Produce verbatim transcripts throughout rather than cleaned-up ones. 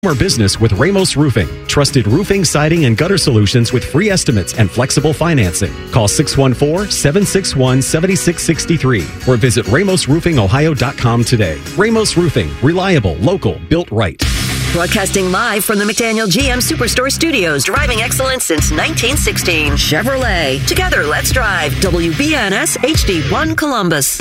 More business with Ramos Roofing. Trusted roofing, siding, and gutter solutions with free estimates and flexible financing. Call six one four, seven six one, seven six six three or visit ramos roofing ohio dot com today. Ramos Roofing. Reliable, local, built right. Broadcasting live from the McDaniel G M Superstore Studios. Driving excellence since nineteen sixteen. Chevrolet. Together, let's drive. W B N S H D one Columbus.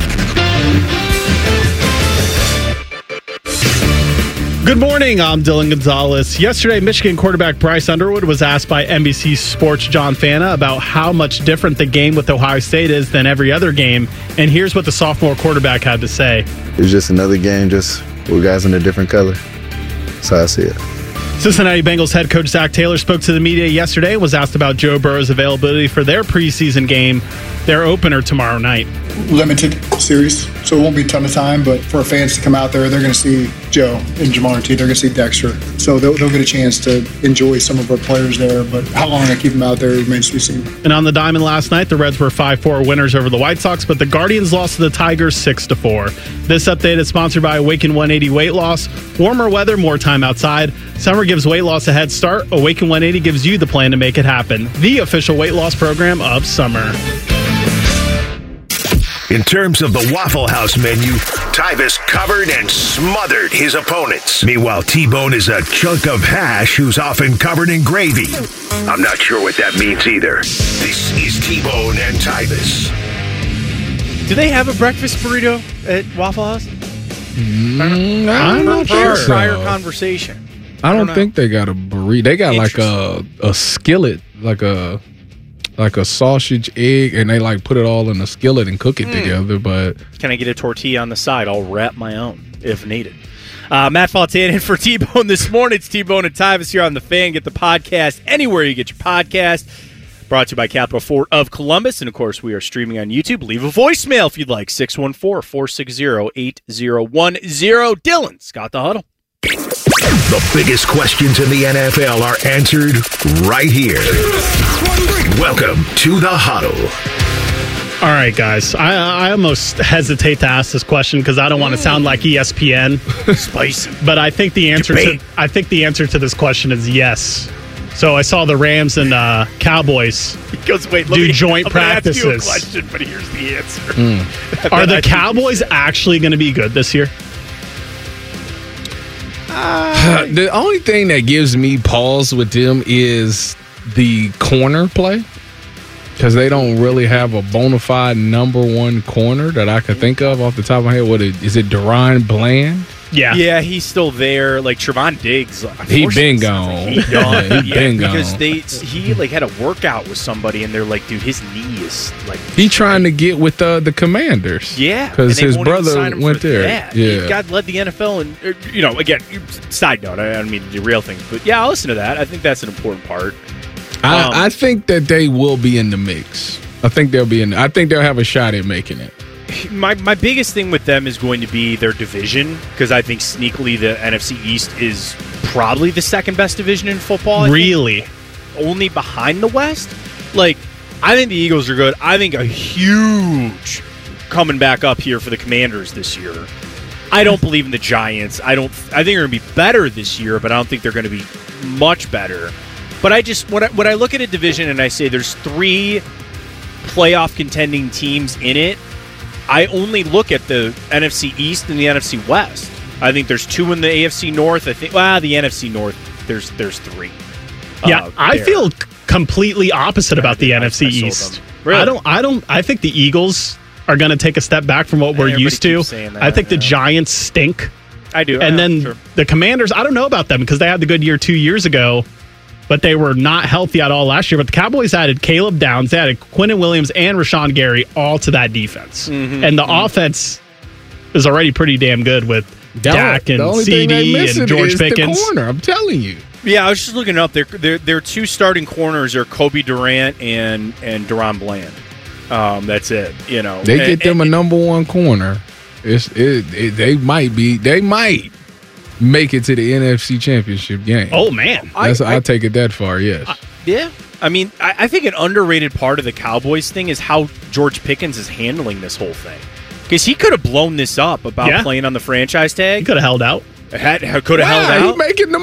Good morning, I'm Dylan Gonzalez. Yesterday, Michigan quarterback Bryce Underwood was asked by N B C Sports' John Fana about how much different the game with Ohio State is than every other game, and here's what the sophomore quarterback had to say. It's just another game, just with guys in a different color. That's how I see it. Cincinnati Bengals head coach Zach Taylor spoke to the media yesterday and was asked about Joe Burrow's availability for their preseason game, their opener tomorrow night. Limited series, so it won't be a ton of time, but for fans to come out there, they're going to see Joe and Jamar T. They're going to see Dexter. So they'll, they'll get a chance to enjoy some of our players there, but how long they keep them out there remains to be seen. And on the diamond last night, the Reds were five four winners over the White Sox, but the Guardians lost to the Tigers six to four. This update is sponsored by Awaken one eighty Weight Loss. Warmer weather, more time outside. Summer gives weight loss a head start. Awaken one eighty gives you the plan to make it happen. The official weight loss program of summer. In terms of the Waffle House menu, Tyvis covered and smothered his opponents. Meanwhile, T-Bone is a chunk of hash who's often covered in gravy. I'm not sure what that means either. This is T-Bone and Tyvis. Do they have a breakfast burrito at Waffle House? Mm, I'm not Prior, sure. prior conversation. I don't, I don't think they got a burrito. They got like a a skillet, like a like a sausage, egg, and they like put it all in a skillet and cook it mm. together. But can I get a tortilla on the side? I'll wrap my own if needed. Uh, Matt Fontaine in for T-Bone this morning. It's T-Bone and Tyvis here on The Fan. Get the podcast anywhere you get your podcast. Brought to you by Capital Fort of Columbus. And, of course, we are streaming on YouTube. Leave a voicemail if you'd like. six one four, four six zero, eight zero one zero. Dylan, Scott the Huddle. The biggest questions in the N F L are answered right here. Welcome to The Huddle. All right, guys. I, I almost hesitate to ask this question because I don't want to sound like E S P N. Spicy. But I think the answer Debate. to I think the answer to this question is yes. So I saw the Rams and uh, Cowboys he goes, Wait, let do me, joint I'm practices. Ask you a question, but here's the answer. Mm. Are the Cowboys actually going to be good this year? Uh, the only thing that gives me pause with them is the corner play, because they don't really have a bona fide number one corner that I can think of off the top of my head. What is, is it, Deron Bland? Yeah, yeah, he's still there. Like Trevon Diggs, he been gone. He gone. yeah, he yeah, been because gone. they he like had a workout with somebody, and they're like, dude, his knee is like. He trying to get with uh, the Commanders. Yeah, because his brother went there. That. Yeah, God led the N F L, and you know, again, side note, I don't mean to derail things, but yeah, I'll listen to that. I think that's an important part. I, Um, I think that they will be in the mix. I think they'll be in. I think they'll have a shot at making it. My my biggest thing with them is going to be their division, because I think sneakily the N F C East is probably the second best division in football. I really? Think, only behind the West. Like, I think the Eagles are good. I think a huge coming back up here for the Commanders this year. I don't believe in the Giants. I don't. I think they're going to be better this year, but I don't think they're going to be much better. But I just when I, when I look at a division and I say there's three playoff contending teams in it, I only look at the N F C East and the N F C West. I think there's two in the A F C North. I think, well, the N F C North, there's there's three. Yeah, uh, I there. feel completely opposite about the I, N F C I sold East. them. Really? I don't. I don't. I think the Eagles are going to take a step back from what we're Everybody used to. keeps saying that, I think the yeah. Giants stink. I do. And yeah, then sure. the Commanders, I don't know about them because they had the good year two years ago, but they were not healthy at all last year. But the Cowboys added Caleb Downs, they added Quinnen Williams and Rashawn Gary all to that defense. Mm-hmm, and the mm-hmm. offense is already pretty damn good with Dak and C D and George is Pickens. The corner, I'm telling you. Yeah, I was just looking up. Their their their two starting corners are Kobe Durant and and Deron Bland. Um, that's it. You know, They and, get them and, a number one corner. It's it, it, they might be they might make it to the N F C Championship game. Oh man, That's, I, I, I take it that far. Yes. I, yeah. I mean, I, I think an underrated part of the Cowboys thing is how George Pickens is handling this whole thing. Because he could have blown this up about Yeah. playing on the franchise tag. he could have held out. Had, could have Wow, held out. he making the